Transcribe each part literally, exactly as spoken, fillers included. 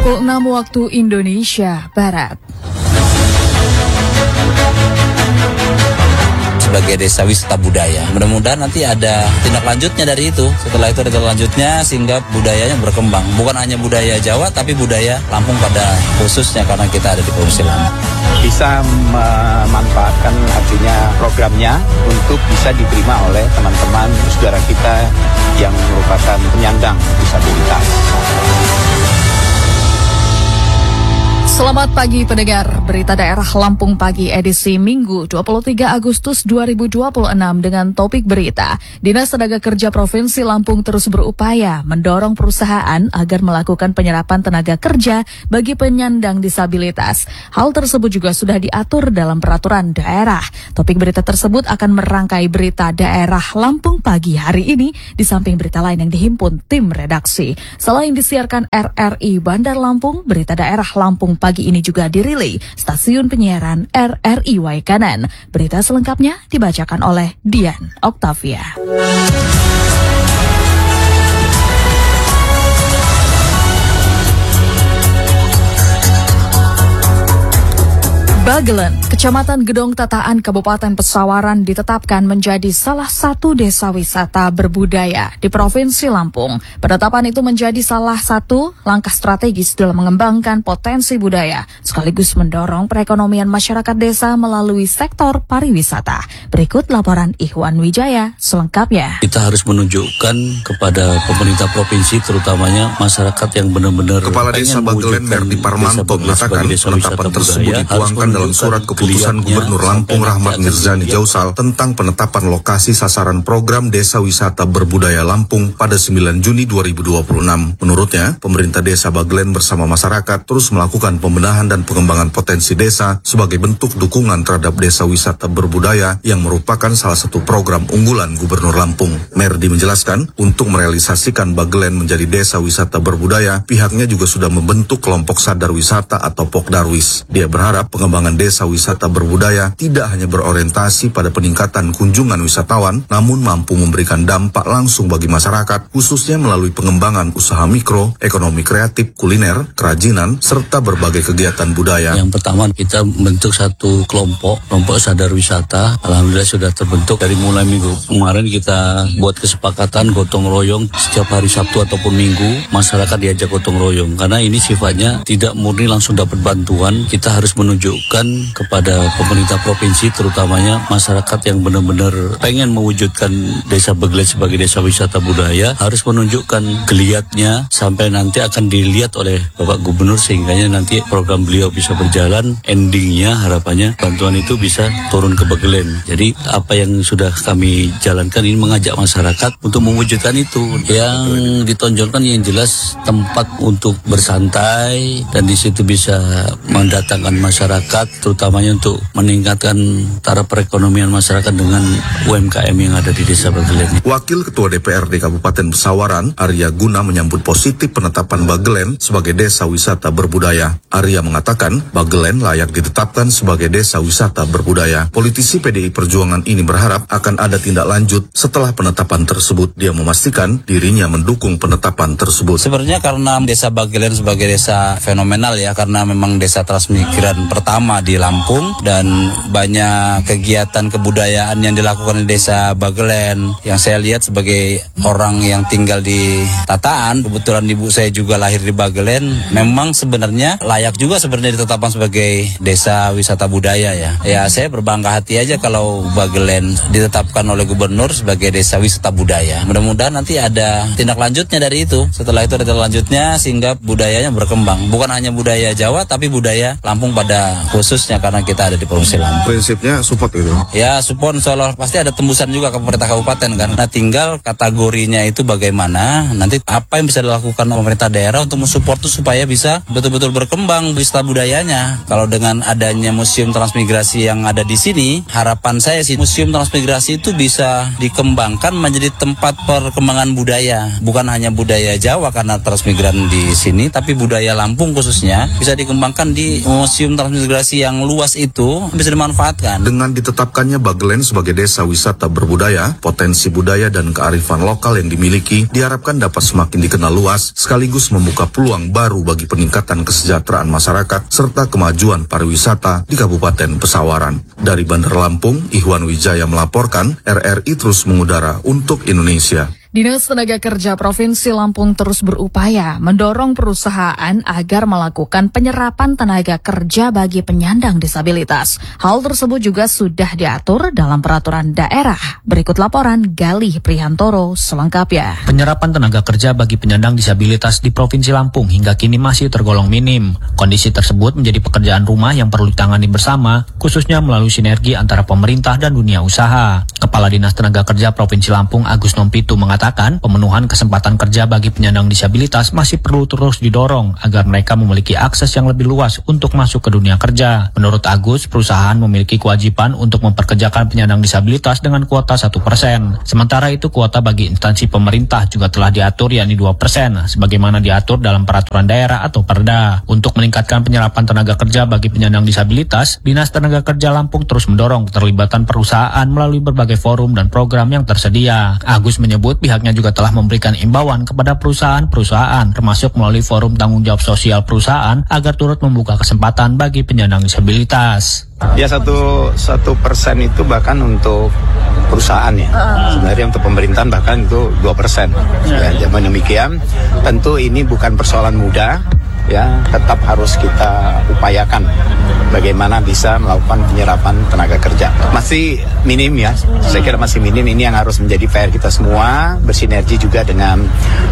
Pukul enam waktu Indonesia Barat. Sebagai desa wisata budaya, mudah-mudahan nanti ada tindak lanjutnya dari itu. Setelah itu ada tindak lanjutnya sehingga budayanya berkembang. Bukan hanya budaya Jawa, tapi budaya Lampung pada khususnya karena kita ada di Provinsi Lampung. Bisa memanfaatkan artinya programnya untuk bisa diterima oleh teman-teman saudara kita yang merupakan penyandang disabilitas. Selamat pagi pendengar, berita daerah Lampung Pagi edisi Minggu dua puluh tiga Agustus dua ribu dua puluh enam dengan topik berita. Dinas Tenaga Kerja Provinsi Lampung terus berupaya mendorong perusahaan agar melakukan penyerapan tenaga kerja bagi penyandang disabilitas. Hal tersebut juga sudah diatur dalam peraturan daerah. Topik berita tersebut akan merangkai berita daerah Lampung Pagi hari ini di samping berita lain yang dihimpun tim redaksi. Selain disiarkan R R I Bandar Lampung, berita daerah Lampung Pagi ini juga dirilai stasiun penyiaran R R I Waikanan. Berita selengkapnya dibacakan oleh Dian Oktavia. Bagelen, Kecamatan Gedong Tataan, Kabupaten Pesawaran ditetapkan menjadi salah satu desa wisata berbudaya di Provinsi Lampung. Penetapan itu menjadi salah satu langkah strategis dalam mengembangkan potensi budaya, sekaligus mendorong perekonomian masyarakat desa melalui sektor pariwisata. Berikut laporan Ikhwan Wijaya selengkapnya. Kita harus menunjukkan kepada pemerintah provinsi, terutamanya masyarakat yang benar-benar. Kepala Desa Bagelen Merdi Parmanto mengatakan penetapan tersebut dituangkan dalam surat keputusan Gubernur Lampung Rahmat Mirzani Jausal tentang penetapan lokasi sasaran program Desa Wisata Berbudaya Lampung pada sembilan Juni dua ribu dua puluh enam. Menurutnya, pemerintah Desa Bagelen bersama masyarakat terus melakukan pembenahan dan pengembangan potensi desa sebagai bentuk dukungan terhadap Desa Wisata Berbudaya yang merupakan salah satu program unggulan Gubernur Lampung. Merdi menjelaskan, untuk merealisasikan Bagelen menjadi Desa Wisata Berbudaya, pihaknya juga sudah membentuk kelompok sadar wisata atau Pokdarwis. Dia berharap pengembangan Desa Wisata Berbudaya tidak hanya berorientasi pada peningkatan kunjungan wisatawan, namun mampu memberikan dampak langsung bagi masyarakat, khususnya melalui pengembangan usaha mikro, ekonomi kreatif, kuliner, kerajinan, serta berbagai kegiatan budaya. Yang pertama, kita membentuk satu kelompok, kelompok sadar wisata. Alhamdulillah sudah terbentuk. Dari mulai minggu kemarin kita buat kesepakatan gotong royong setiap hari Sabtu ataupun Minggu, masyarakat diajak gotong royong. Karena ini sifatnya tidak murni langsung dapat bantuan, kita harus menunjukkan kepada pemerintah provinsi, terutamanya masyarakat yang benar-benar pengen mewujudkan Desa Bagelen sebagai desa wisata budaya, harus menunjukkan geliatnya sampai nanti akan dilihat oleh Bapak Gubernur sehingga nanti program beliau bisa berjalan. Endingnya harapannya bantuan itu bisa turun ke Bagelen. Jadi apa yang sudah kami jalankan ini mengajak masyarakat untuk mewujudkan itu. Yang ditonjolkan yang jelas tempat untuk bersantai dan di situ bisa mendatangkan masyarakat, terutamanya untuk meningkatkan taraf perekonomian masyarakat dengan U M K M yang ada di Desa Bagelen. Wakil Ketua D P R D Kabupaten Pesawaran, Arya Guna, menyambut positif penetapan Bagelen sebagai Desa Wisata Berbudaya. Arya mengatakan Bagelen layak ditetapkan sebagai Desa Wisata Berbudaya. Politisi P D I Perjuangan ini berharap akan ada tindak lanjut setelah penetapan tersebut. Dia memastikan dirinya mendukung penetapan tersebut. Sebenarnya karena Desa Bagelen sebagai desa fenomenal ya, karena memang desa transmigran pertama di Lampung dan banyak kegiatan kebudayaan yang dilakukan di Desa Bagelen. Yang saya lihat sebagai orang yang tinggal di Tataan, kebetulan ibu saya juga lahir di Bagelen, memang sebenarnya layak juga sebenarnya ditetapkan sebagai Desa Wisata Budaya ya. Ya saya berbangga hati aja kalau Bagelen ditetapkan oleh Gubernur sebagai Desa Wisata Budaya. Mudah-mudahan nanti ada tindak lanjutnya dari itu. Setelah itu ada tindak lanjutnya sehingga budayanya berkembang. Bukan hanya budaya Jawa tapi budaya Lampung pada khususnya karena kita ada di Provinsi Lampung. Prinsipnya support gitu? Ya support, soalnya pasti ada tembusan juga ke pemerintah kabupaten kan. Nah tinggal kategorinya itu bagaimana, nanti apa yang bisa dilakukan pemerintah daerah untuk mensupport itu supaya bisa betul-betul berkembang wisata budayanya. Kalau dengan adanya Museum Transmigrasi yang ada di sini, harapan saya sih Museum Transmigrasi itu bisa dikembangkan menjadi tempat perkembangan budaya. Bukan hanya budaya Jawa karena transmigran di sini, tapi budaya Lampung khususnya bisa dikembangkan di Museum Transmigrasi yang luas itu bisa dimanfaatkan. Dengan ditetapkannya Bagelen sebagai desa wisata berbudaya, potensi budaya dan kearifan lokal yang dimiliki diharapkan dapat semakin dikenal luas, sekaligus membuka peluang baru bagi peningkatan kesejahteraan masyarakat serta kemajuan pariwisata di Kabupaten Pesawaran. Dari Bandar Lampung, Ihwan Wijaya melaporkan, R R I terus mengudara untuk Indonesia. Dinas Tenaga Kerja Provinsi Lampung terus berupaya mendorong perusahaan agar melakukan penyerapan tenaga kerja bagi penyandang disabilitas. Hal tersebut juga sudah diatur dalam peraturan daerah. Berikut laporan Galih Prihantoro selengkapnya. Penyerapan tenaga kerja bagi penyandang disabilitas di Provinsi Lampung hingga kini masih tergolong minim. Kondisi tersebut menjadi pekerjaan rumah yang perlu ditangani bersama, khususnya melalui sinergi antara pemerintah dan dunia usaha. Kepala Dinas Tenaga Kerja Provinsi Lampung Agus Nompitu mengatakan pemenuhan kesempatan kerja bagi penyandang disabilitas masih perlu terus didorong agar mereka memiliki akses yang lebih luas untuk masuk ke dunia kerja. Menurut Agus, perusahaan memiliki kewajiban untuk memperkerjakan penyandang disabilitas dengan kuota satu persen. Sementara itu, kuota bagi instansi pemerintah juga telah diatur yakni dua persen, sebagaimana diatur dalam peraturan daerah atau Perda. Untuk meningkatkan penyerapan tenaga kerja bagi penyandang disabilitas, Dinas Tenaga Kerja Lampung terus mendorong keterlibatan perusahaan melalui berbagai forum dan program yang tersedia. Agus menyebut pihaknya juga telah memberikan imbauan kepada perusahaan-perusahaan, termasuk melalui forum tanggung jawab sosial perusahaan, agar turut membuka kesempatan bagi penyandang disabilitas. Ya satu satu persen itu bahkan untuk perusahaan ya. Sebenarnya untuk pemerintahan bahkan itu dua persen. Ya, zaman demikian tentu ini bukan persoalan mudah. Ya, tetap harus kita upayakan bagaimana bisa melakukan penyerapan tenaga kerja. Masih minim ya, saya kira masih minim. Ini yang harus menjadi P R kita semua, bersinergi juga dengan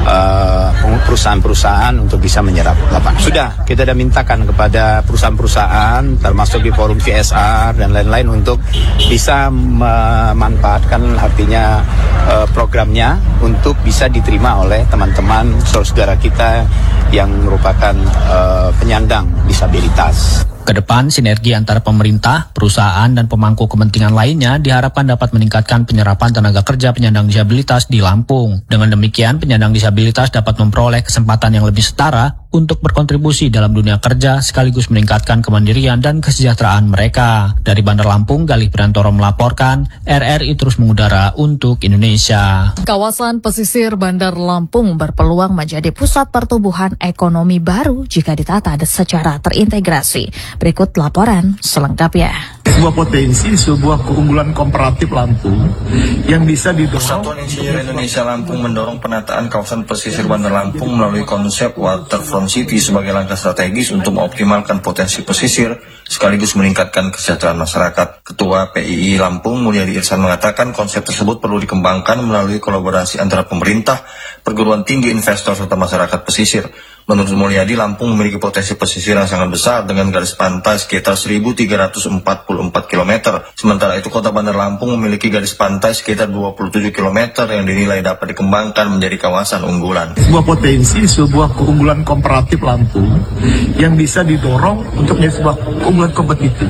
uh, perusahaan-perusahahan untuk bisa menyerap lapangan. Sudah, kita sudah mintakan kepada perusahaan-perusahaan, termasuk di forum V S R dan lain-lain, untuk bisa memanfaatkan artinya uh, programnya untuk bisa diterima oleh teman-teman saudara kita yang merupakan uh, penyandang disabilitas. Kedepan, sinergi antara pemerintah, perusahaan, dan pemangku kepentingan lainnya diharapkan dapat meningkatkan penyerapan tenaga kerja penyandang disabilitas di Lampung. Dengan demikian, penyandang disabilitas dapat memperoleh kesempatan yang lebih setara untuk berkontribusi dalam dunia kerja sekaligus meningkatkan kemandirian dan kesejahteraan mereka. Dari Bandar Lampung, Galih Prihantoro melaporkan, R R I terus mengudara untuk Indonesia. Kawasan pesisir Bandar Lampung berpeluang menjadi pusat pertumbuhan ekonomi baru jika ditata secara terintegrasi. Berikut laporan selengkapnya. Sebuah potensi, sebuah keunggulan komparatif Lampung yang bisa didorong. Persatuan Insinyur Indonesia Lampung mendorong penataan kawasan pesisir Bandar Lampung melalui konsep Waterfront City sebagai langkah strategis untuk mengoptimalkan potensi pesisir sekaligus meningkatkan kesejahteraan masyarakat. Ketua P I I Lampung Mulyadi Irsan mengatakan konsep tersebut perlu dikembangkan melalui kolaborasi antara pemerintah, perguruan tinggi, investor, serta masyarakat pesisir. Menurut Mulyadi, Lampung memiliki potensi pesisir yang sangat besar dengan garis pantai sekitar seribu tiga ratus empat puluh empat kilometer. Sementara itu, Kota Bandar Lampung memiliki garis pantai sekitar dua puluh tujuh kilometer yang dinilai dapat dikembangkan menjadi kawasan unggulan. Sebuah potensi, sebuah keunggulan komparatif Lampung yang bisa didorong untuk menjadi sebuah keunggulan kompetitif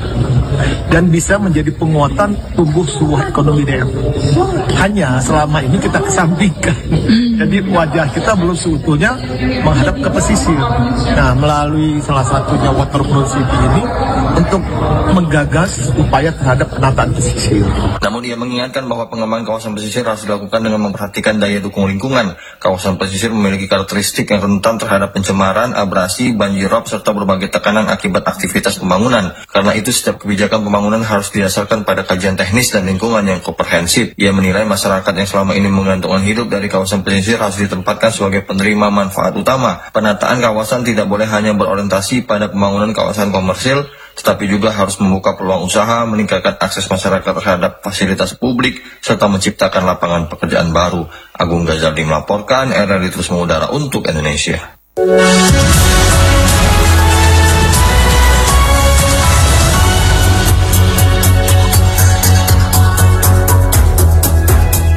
dan bisa menjadi penguatan tumbuh sebuah ekonomi daerah. Hanya selama ini kita kesampingkan. Jadi wajah kita belum seutuhnya menghadap ke pesisir. Nah, melalui salah satunya Waterfront City ini untuk menggagas upaya terhadap penataan pesisir. Namun ia mengingatkan bahwa pengembangan kawasan pesisir harus dilakukan dengan memperhatikan daya dukung lingkungan. Kawasan pesisir memiliki karakteristik yang rentan terhadap pencemaran, abrasi, banjirop, serta berbagai tekanan akibat aktivitas pembangunan. Karena itu setiap kebijakan pembangunan harus didasarkan pada kajian teknis dan lingkungan yang komprehensif. Ia menilai masyarakat yang selama ini menggantungkan hidup dari kawasan pesisir harus ditempatkan sebagai penerima manfaat utama. Penataan kawasan tidak boleh hanya berorientasi pada pembangunan kawasan komersil, tetapi juga harus membuka peluang usaha, meningkatkan akses masyarakat terhadap fasilitas publik, serta menciptakan lapangan pekerjaan baru. Agung Ghazali melaporkan, R R I terus mengudara untuk Indonesia.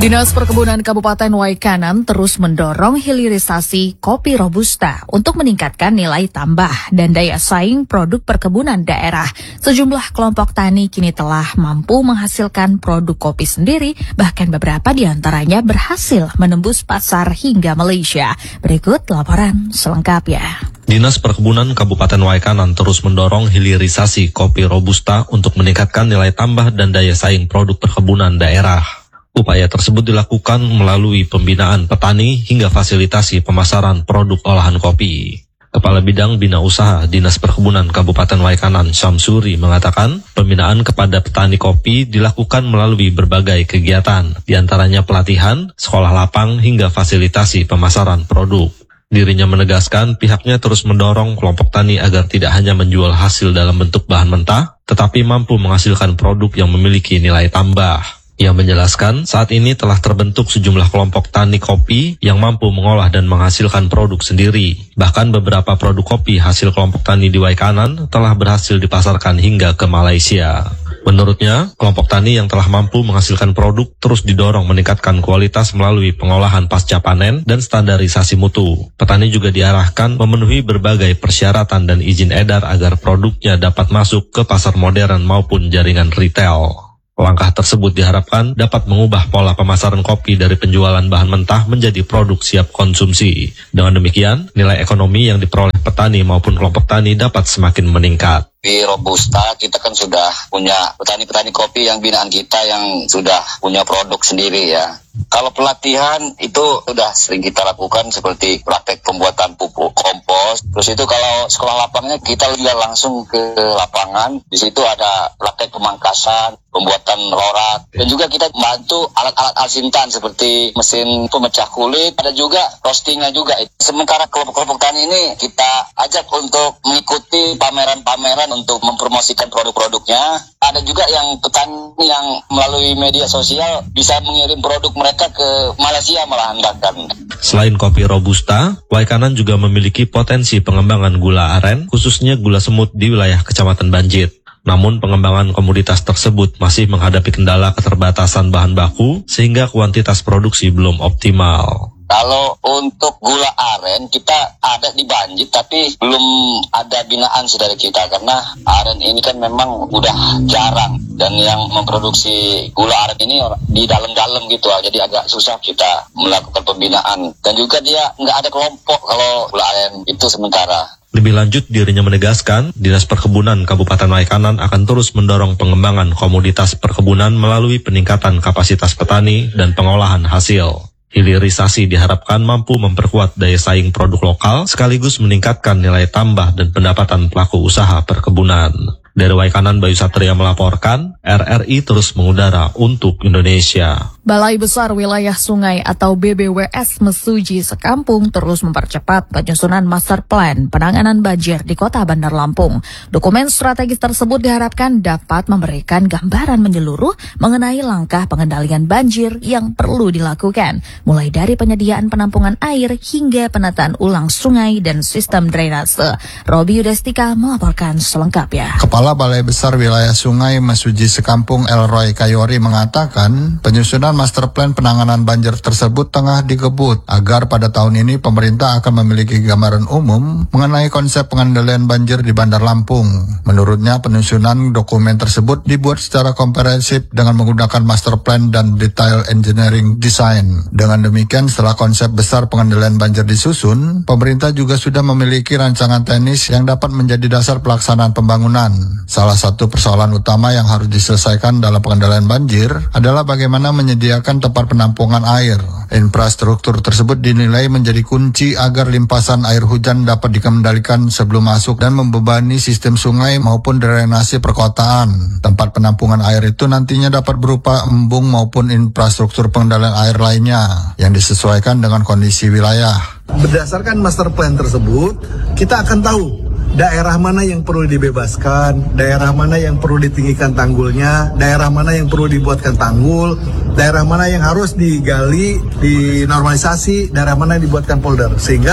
Dinas Perkebunan Kabupaten Waikanan terus mendorong hilirisasi kopi Robusta untuk meningkatkan nilai tambah dan daya saing produk perkebunan daerah. Sejumlah kelompok tani kini telah mampu menghasilkan produk kopi sendiri, bahkan beberapa di antaranya berhasil menembus pasar hingga Malaysia. Berikut laporan selengkapnya. Dinas Perkebunan Kabupaten Waikanan terus mendorong hilirisasi kopi Robusta untuk meningkatkan nilai tambah dan daya saing produk perkebunan daerah. Upaya tersebut dilakukan melalui pembinaan petani hingga fasilitasi pemasaran produk olahan kopi. Kepala Bidang Bina Usaha Dinas Perkebunan Kabupaten Waikanan, Syamsuri, mengatakan pembinaan kepada petani kopi dilakukan melalui berbagai kegiatan, diantaranya pelatihan, sekolah lapang, hingga fasilitasi pemasaran produk. Dirinya menegaskan pihaknya terus mendorong kelompok tani agar tidak hanya menjual hasil dalam bentuk bahan mentah, tetapi mampu menghasilkan produk yang memiliki nilai tambah. Ia menjelaskan saat ini telah terbentuk sejumlah kelompok tani kopi yang mampu mengolah dan menghasilkan produk sendiri. Bahkan beberapa produk kopi hasil kelompok tani di Waikanan telah berhasil dipasarkan hingga ke Malaysia. Menurutnya, kelompok tani yang telah mampu menghasilkan produk terus didorong meningkatkan kualitas melalui pengolahan pasca panen dan standarisasi mutu. Petani juga diarahkan memenuhi berbagai persyaratan dan izin edar agar produknya dapat masuk ke pasar modern maupun jaringan retail. Langkah tersebut diharapkan dapat mengubah pola pemasaran kopi dari penjualan bahan mentah menjadi produk siap konsumsi. Dengan demikian, nilai ekonomi yang diperoleh petani maupun kelompok tani dapat semakin meningkat. Di Robusta kita kan sudah punya petani-petani kopi yang binaan kita yang sudah punya produk sendiri ya. Kalau pelatihan itu sudah sering kita lakukan seperti praktek pembuatan pupuk kompos. Terus itu kalau sekolah lapangnya kita juga langsung ke lapangan. Di situ ada praktek pemangkasan, pembuatan lorak. Dan juga kita bantu alat-alat alsintan seperti mesin pemecah kulit. Ada juga roastingnya juga. Sementara kelompok-kelompok tani ini kita ajak untuk mengikuti pameran-pameran untuk mempromosikan produk-produknya. Ada juga yang petani yang melalui media sosial bisa mengirim produk mereka ke Malaysia malahan bahkan. Selain kopi Robusta, Waikanan juga memiliki potensi pengembangan gula aren, khususnya gula semut di wilayah Kecamatan Banjit. Namun pengembangan komoditas tersebut masih menghadapi kendala keterbatasan bahan baku sehingga kuantitas produksi belum optimal. Kalau untuk gula aren kita ada di Banjit tapi belum ada binaan dari kita karena aren ini kan memang udah jarang dan yang memproduksi gula aren ini di dalam-dalam gitu jadi agak susah kita melakukan pembinaan dan juga dia nggak ada kelompok kalau gula aren itu sementara. Lebih lanjut, dirinya menegaskan, Dinas Perkebunan Kabupaten Waikanan akan terus mendorong pengembangan komoditas perkebunan melalui peningkatan kapasitas petani dan pengolahan hasil. Hilirisasi diharapkan mampu memperkuat daya saing produk lokal, sekaligus meningkatkan nilai tambah dan pendapatan pelaku usaha perkebunan. Dari Waikanan, Bayu Satria melaporkan, R R I terus mengudara untuk Indonesia. Balai Besar Wilayah Sungai atau B B W S Mesuji Sekampung terus mempercepat penyusunan master plan penanganan banjir di Kota Bandar Lampung. Dokumen strategis tersebut diharapkan dapat memberikan gambaran menyeluruh mengenai langkah pengendalian banjir yang perlu dilakukan, mulai dari penyediaan penampungan air hingga penataan ulang sungai dan sistem drainase. Robi Yudestika melaporkan selengkapnya. Kepala Balai Besar Wilayah Sungai Mesuji Sekampung Elroy Kayori mengatakan penyusunan master plan penanganan banjir tersebut tengah dikebut agar pada tahun ini pemerintah akan memiliki gambaran umum mengenai konsep pengendalian banjir di Bandar Lampung. Menurutnya penyusunan dokumen tersebut dibuat secara komprehensif dengan menggunakan master plan dan detail engineering design. Dengan demikian setelah konsep besar pengendalian banjir disusun, pemerintah juga sudah memiliki rancangan teknis yang dapat menjadi dasar pelaksanaan pembangunan. Salah satu persoalan utama yang harus diselesaikan dalam pengendalian banjir adalah bagaimana menyediakan tempat penampungan air. Infrastruktur tersebut dinilai menjadi kunci agar limpasan air hujan dapat dikendalikan sebelum masuk dan membebani sistem sungai maupun drainase perkotaan. Tempat penampungan air itu nantinya dapat berupa embung maupun infrastruktur pengendalian air lainnya yang disesuaikan dengan kondisi wilayah. Berdasarkan master plan tersebut, kita akan tahu daerah mana yang perlu dibebaskan, daerah mana yang perlu ditinggikan tanggulnya, daerah mana yang perlu dibuatkan tanggul, daerah mana yang harus digali, dinormalisasi, daerah mana yang dibuatkan polder. Sehingga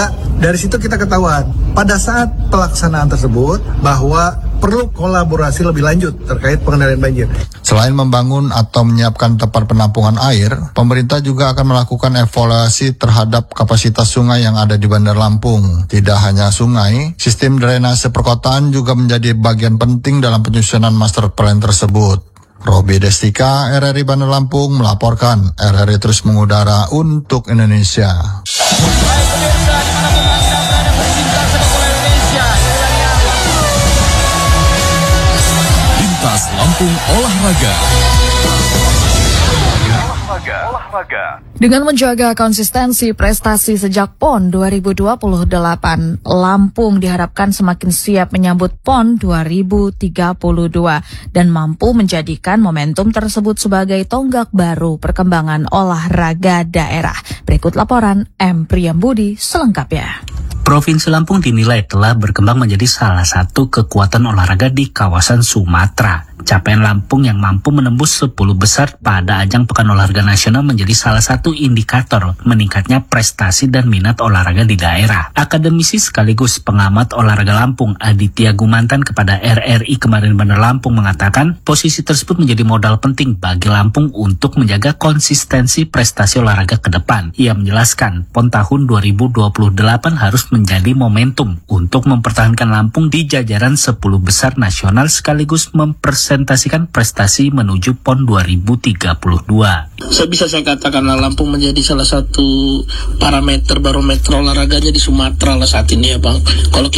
Dari situ kita ketahuan pada saat pelaksanaan tersebut bahwa perlu kolaborasi lebih lanjut terkait pengendalian banjir. Selain membangun atau menyiapkan tempat penampungan air, pemerintah juga akan melakukan evaluasi terhadap kapasitas sungai yang ada di Bandar Lampung. Tidak hanya sungai, sistem drainase perkotaan juga menjadi bagian penting dalam penyusunan master plan tersebut. Robi Destika, R R I Bandar Lampung melaporkan. R R I terus mengudara untuk Indonesia. Lintas Lampung Olahraga. Dengan menjaga konsistensi prestasi sejak P O N dua ribu dua puluh delapan, Lampung diharapkan semakin siap menyambut P O N dua ribu tiga puluh dua dan mampu menjadikan momentum tersebut sebagai tonggak baru perkembangan olahraga daerah. Berikut laporan M. Priyambudi selengkapnya. Provinsi Lampung dinilai telah berkembang menjadi salah satu kekuatan olahraga di kawasan Sumatera. Capaian Lampung yang mampu menembus sepuluh besar pada ajang Pekan Olahraga Nasional menjadi salah satu indikator meningkatnya prestasi dan minat olahraga di daerah. Akademisi sekaligus pengamat olahraga Lampung, Aditya Gumantan kepada R R I Kemarin Bandar Lampung mengatakan posisi tersebut menjadi modal penting bagi Lampung untuk menjaga konsistensi prestasi olahraga ke depan. Ia menjelaskan, P O N tahun dua ribu dua puluh delapan harus menjadi momentum untuk mempertahankan Lampung di jajaran sepuluh besar nasional sekaligus mempersiapkan presentasikan prestasi menuju P O N dua ribu tiga puluh dua. Saya bisa saya katakanlah Lampung menjadi salah satu parameter barometer olahraganya di Sumatera lah saat ini ya Bang. Kalau